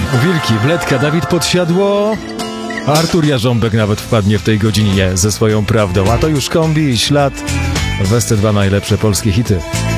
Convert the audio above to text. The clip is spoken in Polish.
Wilki, Wletka, Dawid Podsiadło. Artur Jarząbek nawet wpadnie w tej godzinie ze swoją prawdą. A to już kombi i ślad. Wersy 2 najlepsze polskie hity.